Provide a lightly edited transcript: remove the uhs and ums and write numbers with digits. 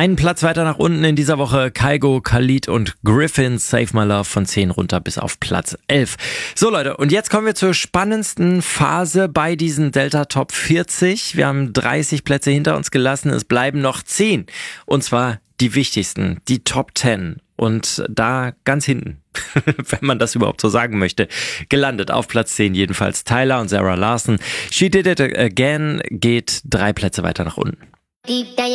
Einen Platz weiter nach unten in dieser Woche Kygo, Khalid und Griffin, Save My Love von 10 runter bis auf Platz 11. So Leute, und jetzt kommen wir zur spannendsten Phase bei diesen Delta Top 40. Wir haben 30 Plätze hinter uns gelassen, es bleiben noch 10. Und zwar die wichtigsten, die Top 10. Und da ganz hinten, wenn man das überhaupt so sagen möchte, gelandet auf Platz 10 jedenfalls Tyler und Zara Larsson. She Did It Again geht 3 Plätze weiter nach unten.